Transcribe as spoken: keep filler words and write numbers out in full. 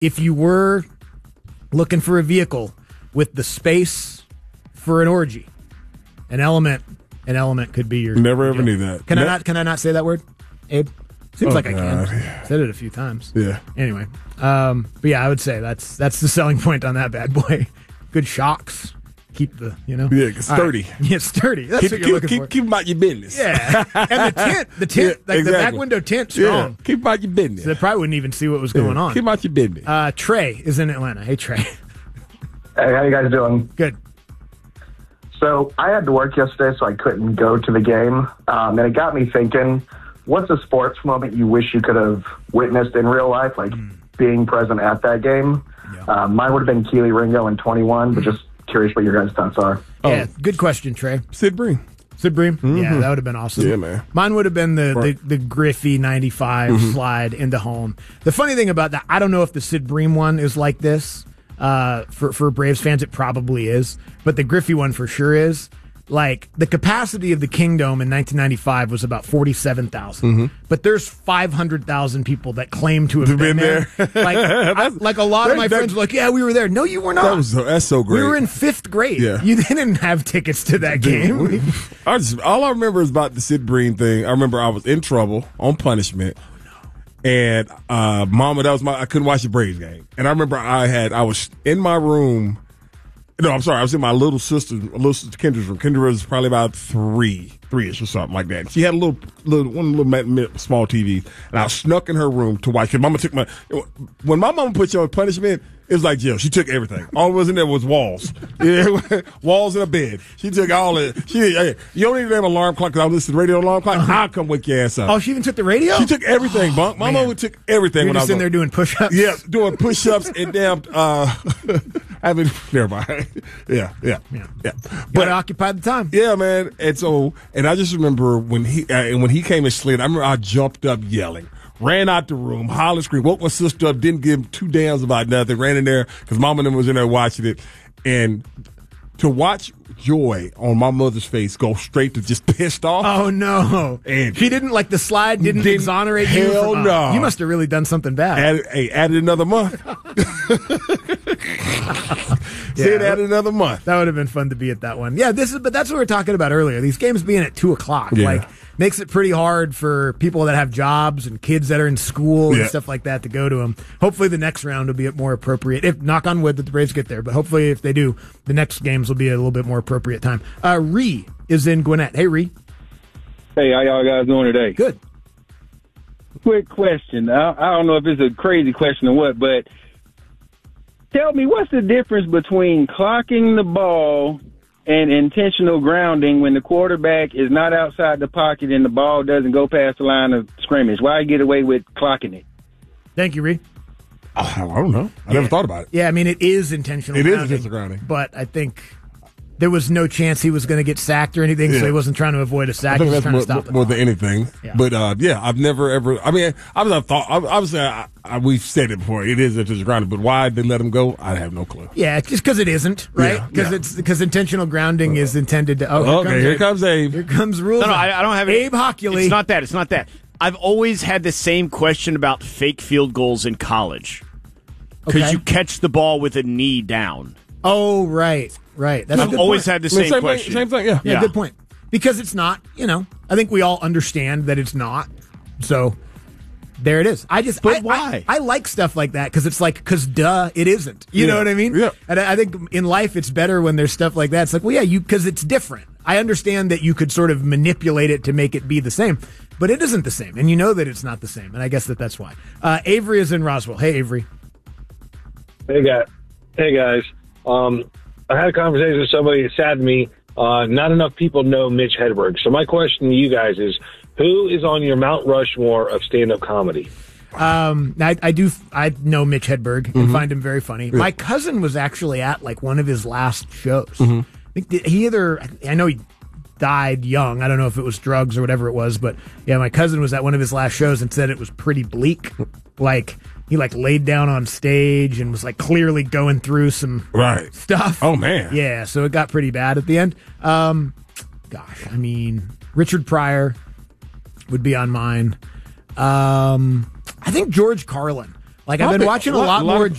if you were looking for a vehicle with the space for an orgy, an element, an element could be your. Never your ever deal. knew that. Can Ne- I not? Can I not say that word, Abe? Seems Oh, like I God. can. Said it a few times. Yeah. Anyway, um, but yeah, I would say that's that's the selling point on that bad boy. Good shocks. Keep the, you know. Yeah, sturdy. All right. Yeah, sturdy. That's Keep, what you're keep, looking keep, for. keep them out your business. Yeah. And the tint, the tint, Yeah, like the back exactly. window tint, strong. Yeah, keep them out your business. So they probably wouldn't even see what was going Yeah, on. Keep them out your business. Uh, Trey is in Atlanta. Hey, Trey. Hey, how you guys doing? Good. So I had to work yesterday, so I couldn't go to the game. Um, and it got me thinking, what's a sports moment you wish you could have witnessed in real life, like mm. being present at that game? Yeah. Um, mine would have been Keely Ringo in twenty-one, but just curious what your guys' thoughts are. Yeah, oh. Good question, Trey. Sid Bream. Sid Bream? Mm-hmm. Yeah, that would have been awesome. Yeah, man. Mine would have been the, right. the, the Griffey ninety-five mm-hmm. slide into home. The funny thing about that, I don't know if the Sid Bream one is like this. Uh, for, for Braves fans, it probably is. But the Griffey one for sure is. Like, the capacity of the Kingdome in nineteen ninety-five was about forty-seven thousand. Mm-hmm. But there's five hundred thousand people that claim to have been, been there. there. Like, I, like, a lot of my that, friends were like, yeah, we were there. No, you were not. That was so, that's so great. We were in fifth grade. Yeah. You didn't have tickets to that Dude, game. I just, all I remember is about the Sid Bream thing. I remember I was in trouble on punishment. And uh, Mama, that was my. I couldn't watch the Braves game, and I remember I had. I was in my room. No, I'm sorry. I was in my little sister, little sister Kendra's room. Kendra was probably about three, three-ish or something like that. She had a little, little, one little small T V, and I snuck in her room to watch. Cause Mama took my. When my mama put you on punishment, it was like jail. She took everything. All that was in there was walls. Yeah, walls and a bed. She took all it. She, hey, you don't need to have an alarm clock because I was listening to the radio alarm clock. Uh-huh. I'll come wake your ass up. Oh, she even took the radio? She took everything, Bunk. My mama took everything. You're when just I was in there doing push-ups? Yeah, doing push-ups and damn, uh, having, never mind. Yeah, yeah, yeah. yeah. But occupied the time. Yeah, man. And so, and I just remember when he, uh, and when he came and slid, I remember I jumped up yelling. Ran out the room, hollered, screamed, woke my sister up, didn't give two damns about nothing, ran in there because Mama and them was in there watching it. And to watch joy on my mother's face go straight to just pissed off. Oh, no. And she didn't, like the slide didn't, didn't exonerate hell you? Hell no. Oh, you must have really done something bad. Added, hey, added another month. Said added another month. That would have been fun to be at that one. Yeah, this is, but that's what we were talking about earlier. These games being at two o'clock. Yeah. Like, makes it pretty hard for people that have jobs and kids that are in school yeah. and stuff like that to go to them. Hopefully the next round will be more appropriate. If knock on wood that the Braves get there, but hopefully if they do, the next games will be a little bit more appropriate time. Uh, Ree is in Gwinnett. Hey, Ree. Hey, how y'all guys doing today? Good. Quick question. I, I don't know if it's a crazy question or what, but tell me, what's the difference between clocking the ball and intentional grounding when the quarterback is not outside the pocket and the ball doesn't go past the line of scrimmage? Why get away with clocking it? Thank you, Ree. Oh, I don't know. I yeah. never thought about it. Yeah, I mean, it is intentional It grounding, is intentional grounding. But I think there was no chance he was going to get sacked or anything, yeah. so he wasn't trying to avoid a sack. I think he was that's trying more, to stop the more ball. than anything. Yeah. But, uh, yeah, I've never ever – I mean, I was I thought – obviously, I, I, we've said it before. It is intentional grounding. But why they let him go, I have no clue. Yeah, just because it isn't, right? Because yeah, yeah. it's because intentional grounding uh, is intended to – oh, okay, here comes Abe. Here comes rules. No, no, I, I don't have any, Abe Hockley. It's not that. It's not that. I've always had the same question about fake field goals in college. Because okay. you catch the ball with a knee down. Oh, right, right. That's I've always point. had the same, same question. Thing, same thing, yeah. yeah. Yeah, good point. Because it's not, you know, I think we all understand that it's not. So there it is. I just, but I, why? I, I like stuff like that because it's like, because duh, it isn't. You yeah. know what I mean? Yeah. And I, I think in life it's better when there's stuff like that. It's like, well, yeah, you because it's different. I understand that you could sort of manipulate it to make it be the same, but it isn't the same. And you know that it's not the same. And I guess that that's why. Uh, Avery is in Roswell. Hey, Avery. Hey, guys. Hey, guys. Um, I had a conversation with somebody that saddened me. Uh, not enough people know Mitch Hedberg. So my question to you guys is, who is on your Mount Rushmore of stand-up comedy? Um, I, I do. I know Mitch Hedberg and mm-hmm. find him very funny. Yeah. My cousin was actually at like one of his last shows. Mm-hmm. I think he either. I know he died young. I don't know if it was drugs or whatever it was, but yeah, my cousin was at one of his last shows and said it was pretty bleak. Like he like laid down on stage and was like clearly going through some right stuff. Oh man, yeah. So it got pretty bad at the end. Um, gosh, I mean, Richard Pryor would be on mine. Um, I think George Carlin. Like I've been watching a lot, lot more of,